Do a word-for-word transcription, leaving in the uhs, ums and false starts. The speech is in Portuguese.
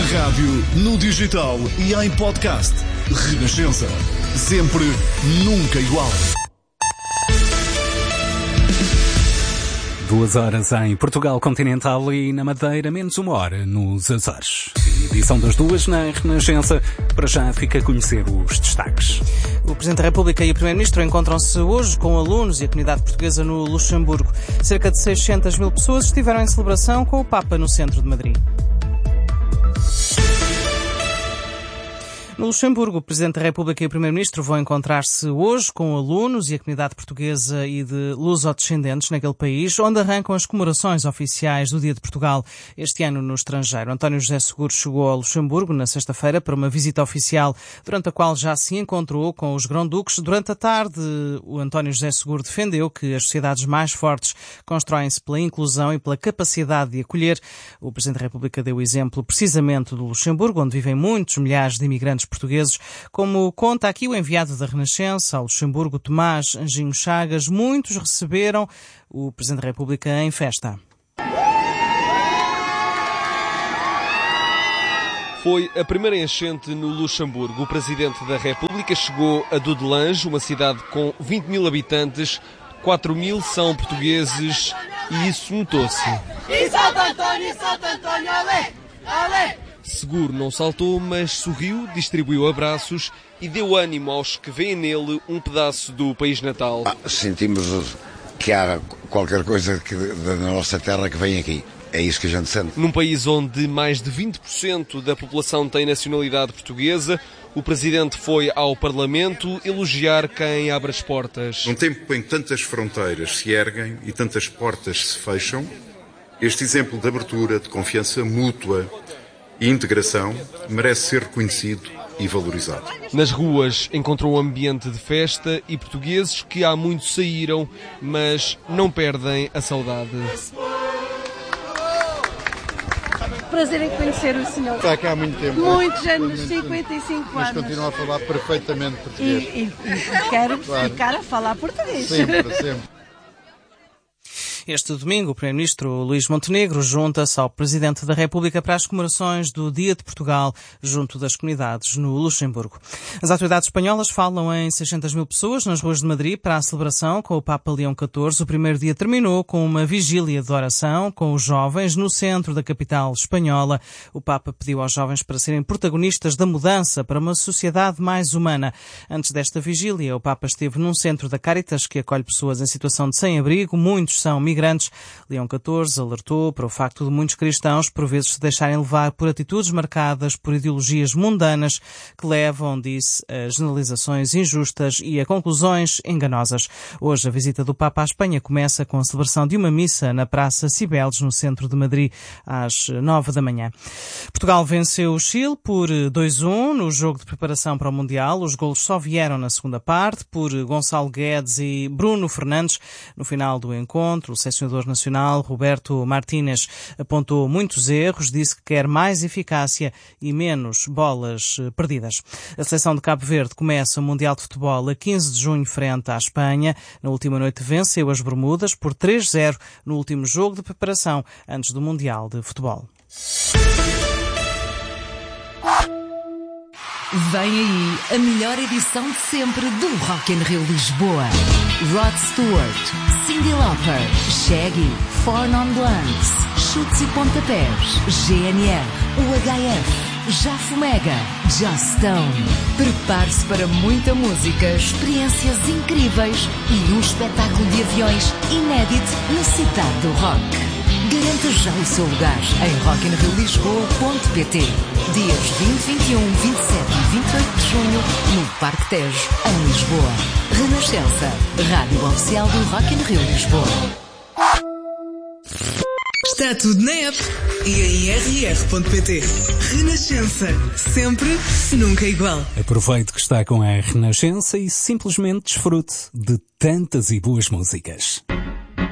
rádio, no digital e em podcast. Renascença. Sempre, nunca igual. Duas horas em Portugal continental e na Madeira, menos uma hora nos Açores. Edição das duas na Renascença. Para já fica a conhecer os destaques. O Presidente da República e o Primeiro-Ministro encontram-se hoje com alunos e a comunidade portuguesa no Luxemburgo. Cerca de seiscentas mil pessoas estiveram em celebração com o Papa no centro de Madrid. No Luxemburgo, o Presidente da República e o Primeiro-Ministro vão encontrar-se hoje com alunos e a comunidade portuguesa e de lusodescendentes naquele país, onde arrancam as comemorações oficiais do Dia de Portugal, este ano no estrangeiro. António José Seguro chegou ao Luxemburgo na sexta-feira para uma visita oficial, durante a qual já se encontrou com os grão-duques. Durante a tarde, o António José Seguro defendeu que as sociedades mais fortes constroem-se pela inclusão e pela capacidade de acolher. O Presidente da República deu o exemplo precisamente do Luxemburgo, onde vivem muitos milhares de imigrantes portugueses, como conta aqui o enviado da Renascença ao Luxemburgo, Tomás Anjinho Chagas. Muitos receberam o Presidente da República em festa. Foi a primeira enchente no Luxemburgo. O Presidente da República chegou a Dudelange, uma cidade com vinte mil habitantes, quatro mil são portugueses e isso notou-se. E Santo António, Santo António, ale, ale! Seguro não saltou, mas sorriu, distribuiu abraços e deu ânimo aos que veem nele um pedaço do país natal. Ah, sentimos que há qualquer coisa que, da nossa terra que vem aqui. É isso que a gente sente. Num país onde mais de vinte por cento da população tem nacionalidade portuguesa, o Presidente foi ao Parlamento elogiar quem abre as portas. Num tempo em que tantas fronteiras se erguem e tantas portas se fecham, este exemplo de abertura, de confiança mútua e integração merece ser reconhecido e valorizado. Nas ruas encontrou um ambiente de festa e portugueses que há muito saíram, mas não perdem a saudade. Prazer em conhecer o senhor. Está cá há muito tempo. Muitos anos, cinquenta e cinco mas anos. Mas continua a falar perfeitamente português. E, e, e quero claro. Ficar a falar português. Sempre, sempre. Este domingo, o Primeiro-Ministro Luís Montenegro junta-se ao Presidente da República para as comemorações do Dia de Portugal junto das comunidades no Luxemburgo. As autoridades espanholas falam em seiscentas mil pessoas nas ruas de Madrid para a celebração com o Papa Leão catorze. O primeiro dia terminou com uma vigília de oração com os jovens no centro da capital espanhola. O Papa pediu aos jovens para serem protagonistas da mudança para uma sociedade mais humana. Antes desta vigília, o Papa esteve num centro da Caritas que acolhe pessoas em situação de sem-abrigo. Muitos são migrantes. Leão catorze alertou para o facto de muitos cristãos por vezes se deixarem levar por atitudes marcadas por ideologias mundanas que levam, disse, a generalizações injustas e a conclusões enganosas. Hoje a visita do Papa à Espanha começa com a celebração de uma missa na Praça Cibeles, no centro de Madrid, às nove da manhã. Portugal venceu o Chile por dois a um no jogo de preparação para o Mundial. Os golos só vieram na segunda parte por Gonçalo Guedes e Bruno Fernandes. No final do encontro, o selecionador nacional Roberto Martínez apontou muitos erros, disse que quer mais eficácia e menos bolas perdidas. A seleção de Cabo Verde começa o Mundial de Futebol a quinze de junho frente à Espanha. Na última noite venceu as Bermudas por três a zero no último jogo de preparação antes do Mundial de Futebol. Vem aí a melhor edição de sempre do Rock in Rio Lisboa. Rod Stewart, Cyndi Lauper, Shaggy, Four Non Blondes, Chutes e Pontapés, G N R, o H F, Jafo Mega, Just Stone. Prepare-se para muita música, experiências incríveis e um espetáculo de aviões inédito na cidade do rock. Garanta já o seu lugar em rock in rio lisboa ponto pt. Dias vinte, vinte e um, vinte e sete e vinte e oito de junho no Parque Tejo, em Lisboa. Renascença, rádio oficial do Rock in Rio Lisboa. Está tudo na app e em r r ponto pt. Renascença, sempre, nunca igual. Aproveite que está com a Renascença e simplesmente desfrute de tantas e boas músicas.